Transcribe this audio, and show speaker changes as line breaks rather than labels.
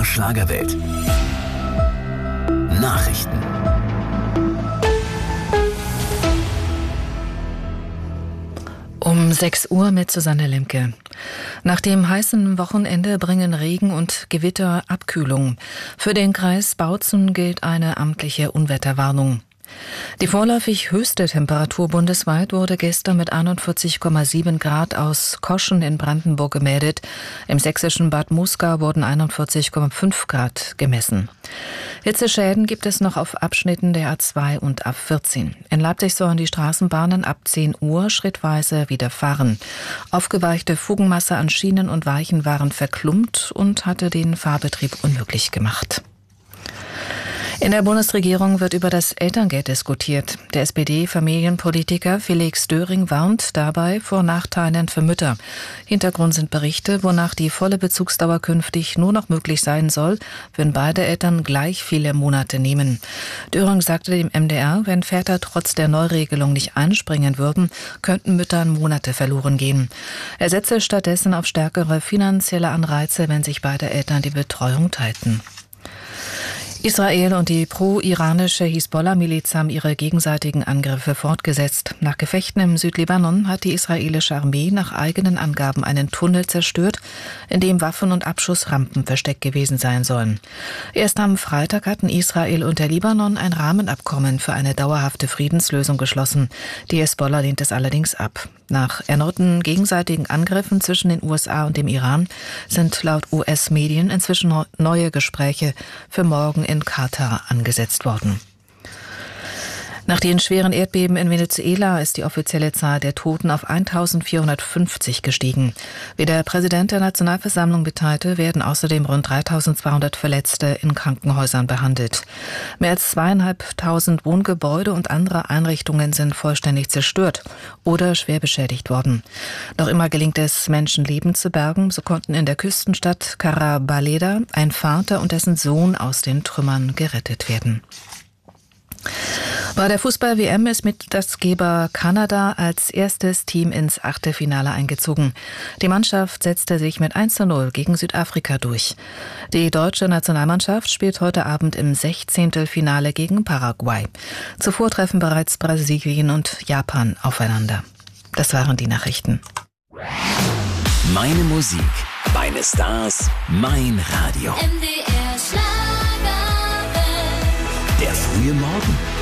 MDR Schlagerwelt. Nachrichten.
Um 6 Uhr mit Susanne Lemke. Nach dem heißen Wochenende bringen Regen und Gewitter Abkühlung. Für den Kreis Bautzen gilt eine amtliche Unwetterwarnung. Die vorläufig höchste Temperatur bundesweit wurde gestern mit 41,7 Grad aus Koschen in Brandenburg gemeldet. Im sächsischen Bad Muskau wurden 41,5 Grad gemessen. Hitzeschäden gibt es noch auf Abschnitten der A2 und A14. In Leipzig sollen die Straßenbahnen ab 10 Uhr schrittweise wieder fahren. Aufgeweichte Fugenmasse an Schienen und Weichen waren verklumpt und hatte den Fahrbetrieb unmöglich gemacht. In der Bundesregierung wird über das Elterngeld diskutiert. Der SPD-Familienpolitiker Felix Döring warnt dabei vor Nachteilen für Mütter. Hintergrund sind Berichte, wonach die volle Bezugsdauer künftig nur noch möglich sein soll, wenn beide Eltern gleich viele Monate nehmen. Döring sagte dem MDR, wenn Väter trotz der Neuregelung nicht einspringen würden, könnten Müttern Monate verloren gehen. Er setze stattdessen auf stärkere finanzielle Anreize, wenn sich beide Eltern die Betreuung teilten. Israel und die pro-iranische Hisbollah-Miliz haben ihre gegenseitigen Angriffe fortgesetzt. Nach Gefechten im Südlibanon hat die israelische Armee nach eigenen Angaben einen Tunnel zerstört, in dem Waffen- und Abschussrampen versteckt gewesen sein sollen. Erst am Freitag hatten Israel und der Libanon ein Rahmenabkommen für eine dauerhafte Friedenslösung geschlossen. Die Hisbollah lehnt es allerdings ab. Nach erneuten gegenseitigen Angriffen zwischen den USA und dem Iran sind laut US-Medien inzwischen neue Gespräche für morgen in Katar angesetzt worden. Nach den schweren Erdbeben in Venezuela ist die offizielle Zahl der Toten auf 1450 gestiegen. Wie der Präsident der Nationalversammlung mitteilte, werden außerdem rund 3200 Verletzte in Krankenhäusern behandelt. Mehr als 2500 Wohngebäude und andere Einrichtungen sind vollständig zerstört oder schwer beschädigt worden. Noch immer gelingt es, Menschenleben zu bergen. So konnten in der Küstenstadt Carabaleda ein Vater und dessen Sohn aus den Trümmern gerettet werden. Bei der Fußball-WM ist Mitgastgeber Kanada als erstes Team ins Achtelfinale eingezogen. Die Mannschaft setzte sich mit 1:0 gegen Südafrika durch. Die deutsche Nationalmannschaft spielt heute Abend im 16. Finale gegen Paraguay. Zuvor treffen bereits Brasilien und Japan aufeinander. Das waren die Nachrichten.
Meine Musik, meine Stars, mein Radio.
MDR Schlagerwelt.
Der frühe Morgen.